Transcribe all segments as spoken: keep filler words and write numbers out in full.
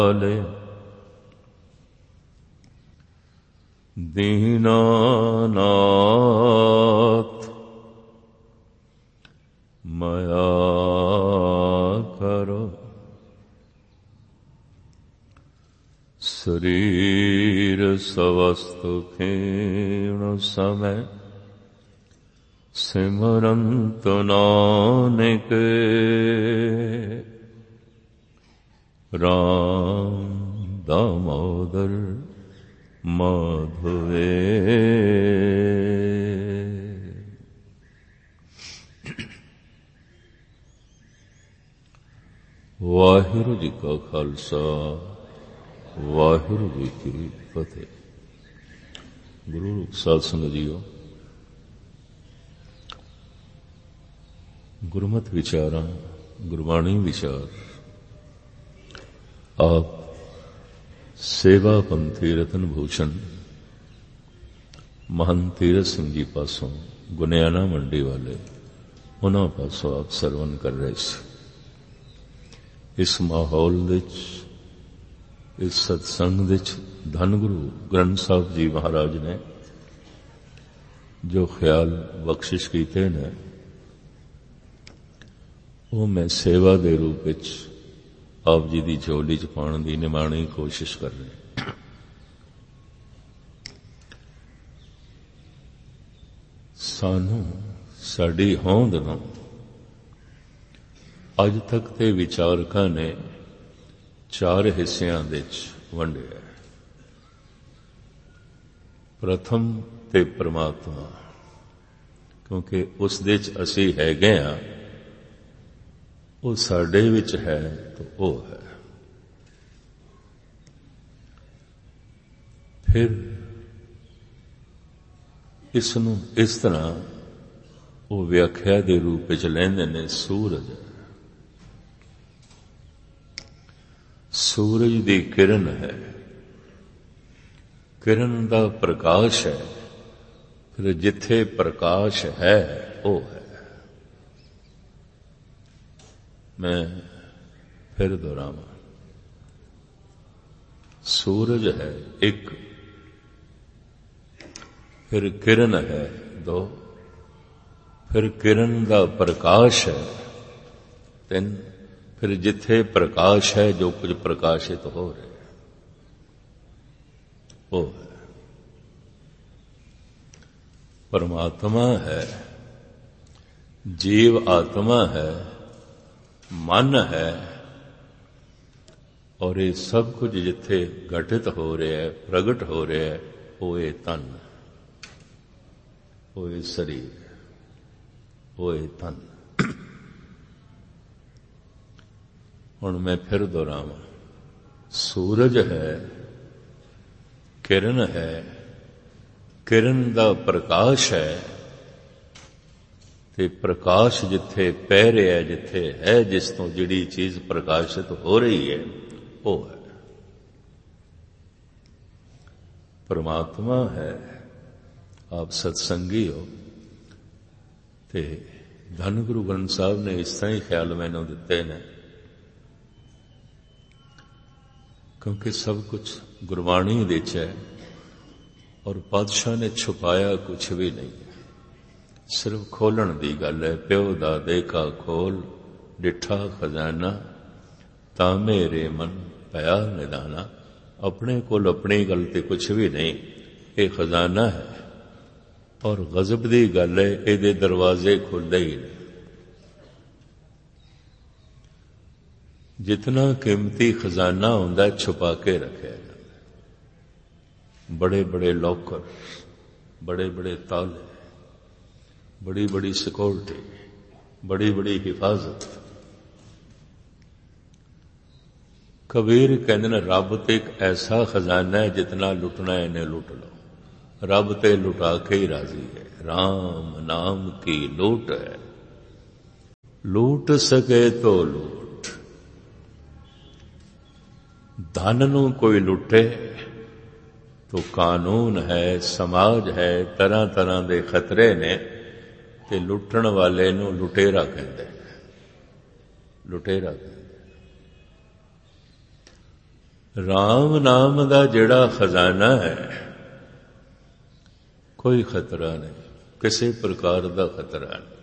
दीनानाथ मया करो शरीर सवस्तु क्षीण समय सिमरंत नानक राम दामोदर माधवे। वाहिगुरु जी का खालसा वाहिगुरु जी की फतेह। गुरु साध संगत जीओ, गुरमत विचारां गुरबाणी विचार आप सेवा पंथी रतन भूषण महंत तीरथ सिंह जी पासों गुनियाना मंडी वाले उन्हां पासों आप सरवण कर रहे थे। इस माहौल विच इस सत्संग विच धन गुरु ग्रंथ साहब जी महाराज ने जो ख्याल बख्शिश कीते ने वो मैं सेवा दे रूप विच आप जी की झोली च पाने की निमाणी कोशिश कर रहे। सानू साडी होंद नूं अज तक ते विचारकां ने चार हिस्सियां विच वंडिया। प्रथम ते परमात्मा, क्योंकि उस दे च असीं हैगे हां, वो साडे विच है तो वो है। फिर इसनूं इस तरह वो व्याख्या दे रूप विच लैंदे ने सूरज। सूरज दी किरण है, किरण दा प्रकाश है, फिर जिथे प्रकाश है वो है। मैं फिर दोहरावां, सूरज है एक, फिर किरण है दो, फिर किरण दा प्रकाश है तीन, फिर जिथे प्रकाश है जो कुछ प्रकाशित हो रहा है वो है। परमात्मा है, जीव आत्मा है, मन है, और ये सब कुछ जिथे घटित हो रहा है प्रगट हो रहा है वो ये तन, वो ये शरीर, वो ये तन। हुण मैं फिर दोहरावां, सूरज है, किरण है, किरण दा प्रकाश है, ते प्रकाश जिथे पै रहा है, जिथे है, जिस तो जिहड़ी चीज प्रकाशित हो रही है वो है परमात्मा है। आप सत्संगी हो ते धन गुरु ग्रंथ साहब ने इस तरह ही ख्याल मैनू दिते ने, क्योंकि सब कुछ गुरबाणी विच है और पातशाह ने छुपाया कुछ भी नहीं है। सिर्फ खोलण दी गल है। प्यो दा देखा खोल डिठा खजाना तां मेरे मन पया निदाना। अपने कोल अपनी गल ते कुछ भी नहीं, ये खजाना है। और गजब दी गल है, इहदे दरवाजे खुलदे ही नहीं। जितना कीमती खजाना हुंदा है छुपा के रखा जाता है। बड़े बड़े लॉकर, बड़े बड़े ताले, बड़ी बड़ी सिक्योरिटी, बड़ी बड़ी हिफाजत। कबीर कहते हैं रब ते एक ऐसा खजाना है जितना लुटना है इन्हें लुट लो। रब ते लुटा के ही राजी है। राम नाम की लूट है, लूट सके तो लूट। धन नूं कोई लुटे तो कानून है, समाज है, तरह तरह के खतरे ने, ते लुटण वाले नूं लुटेरा कहते हैं। लुटेरा कहते हैं। ਰਾਮ ਨਾਮ ਦਾ ਜਿਹੜਾ ਖਜ਼ਾਨਾ ਹੈ, ਕੋਈ ਖਤਰਾ ਨਹੀਂ, ਕਿਸੇ ਪ੍ਰਕਾਰ ਦਾ ਖਤਰਾ ਨਹੀਂ।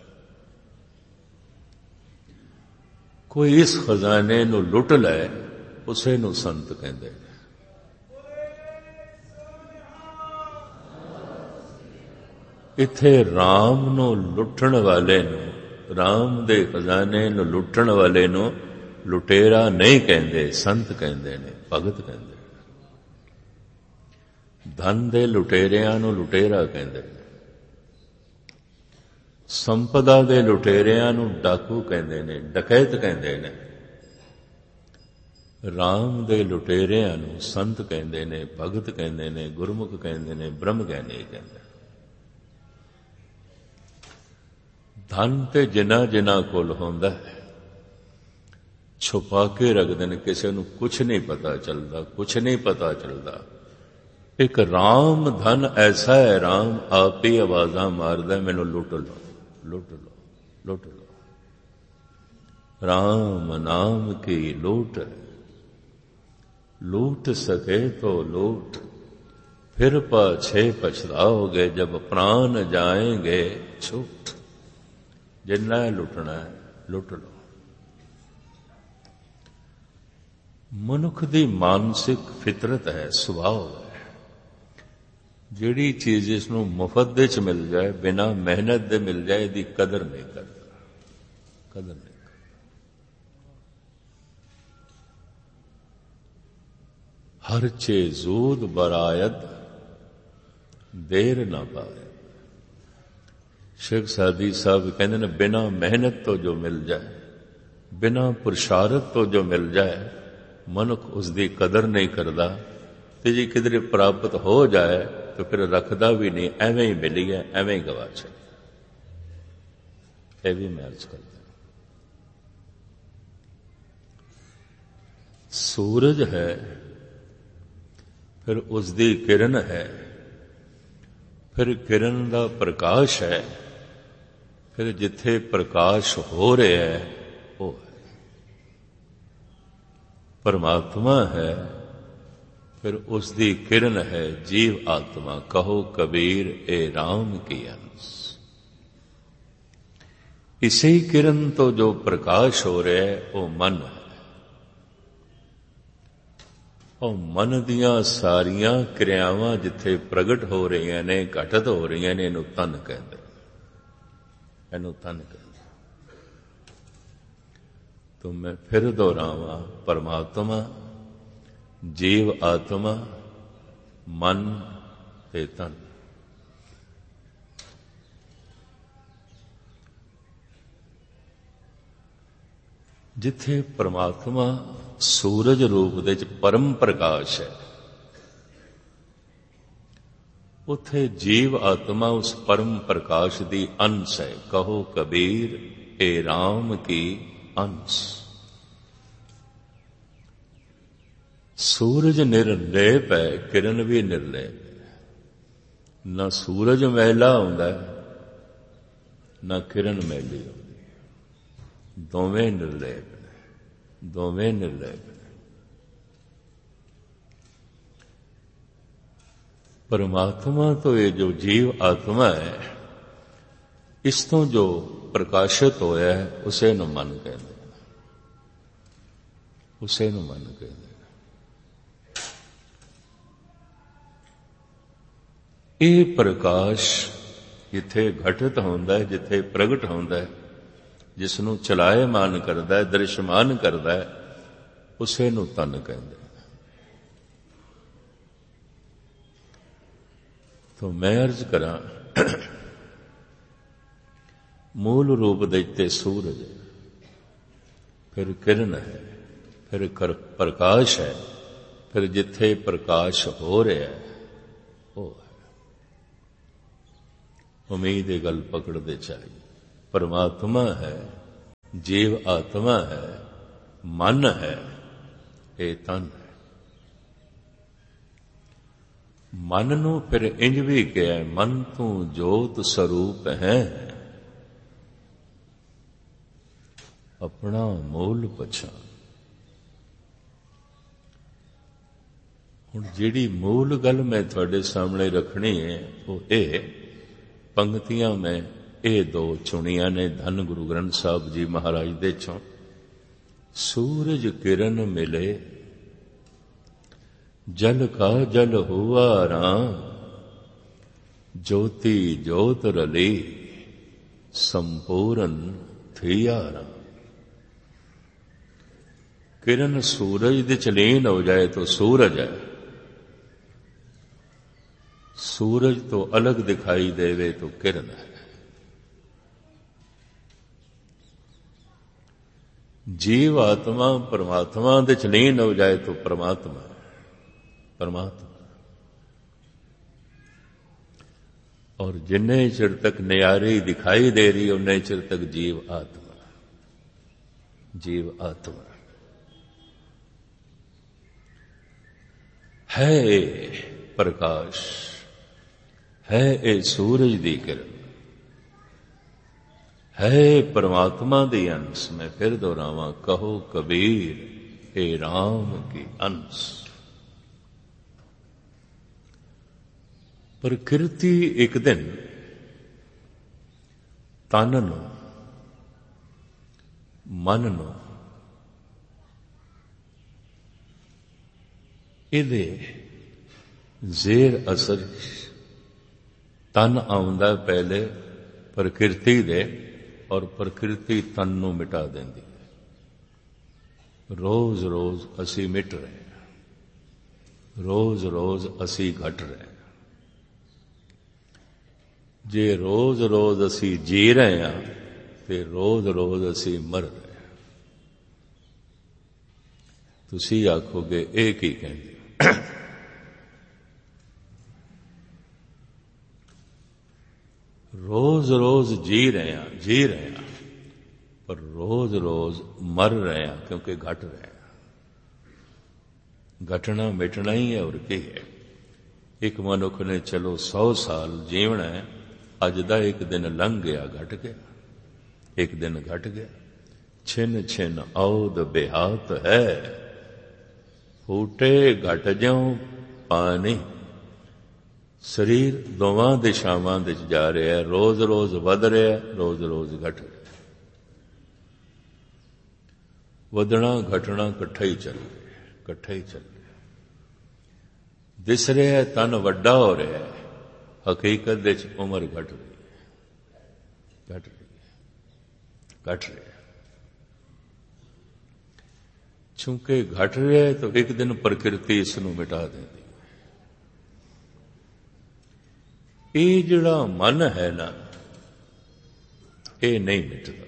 ਕੋਈ ਇਸ ਖਜ਼ਾਨੇ ਨੂੰ ਲੁੱਟ ਲੈ, ਉਸੇ ਨੂੰ ਸੰਤ ਕਹਿੰਦੇ ਨੇ। ਇੱਥੇ ਰਾਮ ਨੂੰ ਲੁੱਟਣ ਵਾਲੇ ਨੂੰ, ਰਾਮ ਦੇ ਖਜ਼ਾਨੇ ਨੂੰ ਲੁੱਟਣ ਵਾਲੇ ਨੂੰ ਲੁਟੇਰਾ ਨਹੀਂ ਕਹਿੰਦੇ, ਸੰਤ ਕਹਿੰਦੇ ਨੇ, ਭਗਤ ਕਹਿੰਦੇ ਨੇ। ਧਨ ਦੇ ਲੁਟੇਰਿਆਂ ਨੂੰ ਲੁਟੇਰਾ ਕਹਿੰਦੇ ਨੇ, ਸੰਪਦਾ ਦੇ ਲੁਟੇਰਿਆਂ ਨੂੰ ਡਾਕੂ ਕਹਿੰਦੇ ਨੇ, ਡਕੈਤ ਕਹਿੰਦੇ ਨੇ। ਰਾਮ ਦੇ ਲੁਟੇਰਿਆਂ ਨੂੰ ਸੰਤ ਕਹਿੰਦੇ ਨੇ, ਭਗਤ ਕਹਿੰਦੇ ਨੇ, ਗੁਰਮੁਖ ਕਹਿੰਦੇ ਨੇ, ਬ੍ਰਹਮ ਗਿਆਨੀ ਕਹਿੰਦੇ। ਧਨ ਤੇ ਜਿਨ੍ਹਾਂ ਜਿਨ੍ਹਾਂ ਕੋਲ ਹੁੰਦਾ ਹੈ ਛੁਪਾ ਕੇ ਰੱਖਦੇ ਨੇ, ਕਿਸੇ ਨੂੰ ਕੁਛ ਨਹੀਂ ਪਤਾ ਚੱਲਦਾ, ਕੁਛ ਨਹੀਂ ਪਤਾ ਚੱਲਦਾ। ਇੱਕ ਰਾਮ ਧਨ ਐਸਾ ਹੈ, ਰਾਮ ਆਪ ਹੀ ਆਵਾਜ਼ਾਂ ਮਾਰਦਾ, ਮੈਨੂੰ ਲੁੱਟ ਲਓ, ਲੁੱਟ ਲਓ, ਲੁੱਟ ਲਓ। ਰਾਮ ਨਾਮ ਕੀ ਲੂਟ, लूट सके तो लूट, फिर पाछे पछताओगे जब प्राण जाएंगे छूट। जिन्ना लुटना है लुट लो। मनुख दी मानसिक फितरत है, सुभाव है। जिहड़ी चीज इसनूं मुफ्त दे च मिल जाए, बिना मेहनत दे मिल जाए, इहदी कदर नहीं करता, कदर नहीं। हर चे जूद बरायद देर ना पाए। शेख सादी साहब कहते हैं, बिना मेहनत तो जो मिल जाए, बिना पुरुषारत तो जो मिल जाए, मनुख उसकी कदर नहीं करता। ते जी किधरे प्राप्त हो जाए तो फिर रखता भी नहीं, एवें ही मिली है, एवें ही गवा छे। यह भी मैं अर्ज करता। सूरज है, फिर उसकी किरण है, फिर किरण का प्रकाश है, फिर जिथे प्रकाश हो रहा है वो है परमात्मा है, फिर उसकी किरण है जीव आत्मा। कहो कबीर ए राम की अंश। इसी किरण तो जो प्रकाश हो रहा है वो मन है, और मन दियां सारियां क्रियावां जिथे प्रगट हो रही ने, घटत हो रही ने, इनू तन कहते, इनू तन कहते। तो मैं फिर दोहरावां, परमात्मा, जीव आत्मा, मन ते तन। जिथे परमात्मा सूरज रूप दे परम प्रकाश है, उथे जीव आत्मा उस परम प्रकाश दी अंश है। कहो कबीर ए राम की अंश। सूरज निर्लेप है, किरण भी निर्लेप है। न सूरज मैला होंदा है, न किरण मैली होंदी है। दोवें निर्लेप ने, दोवें निर्लेप ने। परमात्मा तो ये जो जीव आत्मा है, इस तो जो प्रकाशित होया है, उसे नु मन कहते हैं, उसे नु मन कहते हैं। ये प्रकाश जिथे घटित होंदा है, जिथे प्रगट होंदा है, जिसनों चलायमान करता है, दृश्यमान करता है, उसे नु तन कहते हैं। तो मैं अर्ज करा, मूल रूप देते सूरज, फिर किरण है, फिर प्रकाश है, फिर जिथे प्रकाश हो रहा है वो है। उम्मीद ये गल पकड़ते चाहिए। परमात्मा है, जीव आत्मा है, मन है, ये तन है। मन नू फिर इंज भी कहा, मन तू जोत स्वरूप है, अपना मूल पछान। ਹੁਣ ਜਿਹੜੀ ਮੂਲ ਗੱਲ ਮੈਂ ਤੁਹਾਡੇ ਸਾਹਮਣੇ ਰੱਖਣੀ ਹੈ ਉਹ ਇਹ ਪੰਕਤੀਆਂ ਮੈਂ ਇਹ ਦੋ ਚੁਣੀਆਂ ਨੇ ਧੰਨ ਗੁਰੂ ਗ੍ਰੰਥ ਸਾਹਿਬ ਜੀ ਮਹਾਰਾਜ ਦੇ ਚੋਂ। ਸੂਰਜ ਕਿਰਨ ਮਿਲੇ ਜਲ ਕਾ ਜਲ ਹੁਆ ਰਾਮ, ਜੋਤੀ ਜੋਤ ਰਲੀ ਸੰਪੂਰਨ ਥੀਆ ਰਾਮ। किरण सूरज दे लीन हो जाए तो सूरज है, सूरज तो अलग दिखाई देवे तो किरण है। जीव आत्मा परमात्मा दे लीन हो जाए तो परमात्मा है, परमात्मा। और जिन्ने चिर तक न्यारी दिखाई दे रही उन्ने चिर तक जीव आत्मा, जीव आत्मा है। प्रकाश है ए सूरज दी किरण, है परमात्मा दी अंश। मैं फिर दोहरावां, कहो कबीर ए राम की अंश। प्रकृति एक दिन तन नूं मन नूं इहदे जेर असर तन आउंदा पहले प्रकृति दे, और प्रकृति तन नूं मिटा देंदी है। रोज रोज असी मिट रहे हैं, रोज रोज असी घट रहे हैं। जे रोज रोज असी जी रहे हैं ते रोज रोज असी मर रहे हैं। तुसी आखोगे ये की कहंदे रोज रोज जी रहे हैं, जी रहे हैं, पर रोज रोज मर रहे हैं, क्योंकि घट रहे हैं। घटना मिटना ही है और की है। एक मनुख ने चलो सौ साल जीवना है, अज दा एक दिन लंघ गया, घट गया, एक दिन घट गया। छिन छिन औद बेहात है, फूटे घट जाओ पानी। शरीर दोवां दिशावां विच जा रहा है, रोज रोज वध रहा है, रोज रोज घट रहा है। वधना घटना इकट्ठा ही चल रहा है, इकट्ठा ही चल रहा है। दिस रहा है तन वड्डा हो रहा है, हकीकत विच उम्र घट रही है, घट रही है, घट रही है। चूंकि घट रहा है तो एक दिन प्रकृति इसनूं मिटा देती। ये जिहड़ा मन है ना, ये नहीं मिटदा।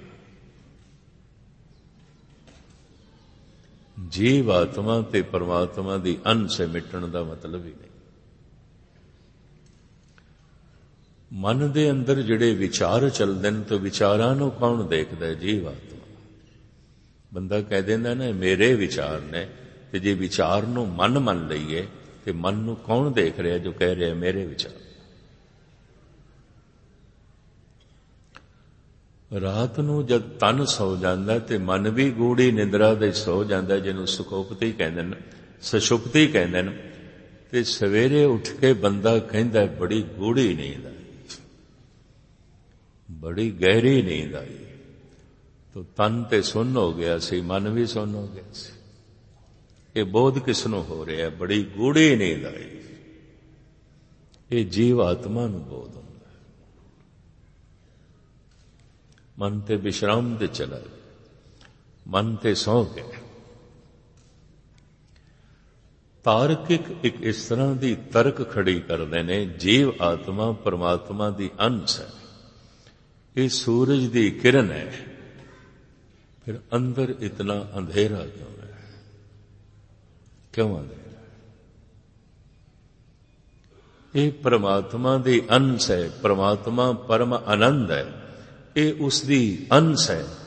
जीव आत्मा ते परमात्मा दी अंश से मिटण दा मतलब ही नहीं। मन दे अंदर जिहड़े विचार चलदे ने, तो विचारां नूं कौन देखदा है? जीव आत्मा। बंदा कह देंदा ना मेरे विचार ने, ते जे विचार नूं मन मन लईए ते मन नूं कौन देख रहा जो कह रहा मेरे विचार? रात नूं जद तन सौ जांदा ते मन भी गूढ़ी निंद्रा दे सौ जांदा, जिन्हों सुखोपती कहंदे ने, सुषुप्ति कहंदे ने। ते सवेरे उठ के बंदा कहंदा बड़ी गूढ़ी नींद आई, बड़ी गहरी नींद आई। तो तन ते सुन्न हो गया सी, मन भी सुन्न हो गया सी। ये बोध किसनों हो रहा है? बड़ी गूढ़ी नींद आई। ये जीव आत्मा नूं बोध होंदा। मन ते विश्राम ते चला गया, मन ते सौ गया। तार्किक एक इस तरह की तर्क खड़ी करते ने, जीव आत्मा परमात्मा दी अंश है, ये सूरज दी किरण है, फिर अंदर इतना अंधेरा क्यों है? क्यों अंधेरा? ये परमात्मा दी अंश है, परमात्मा परम आनंद है, ये उसदी अंश है।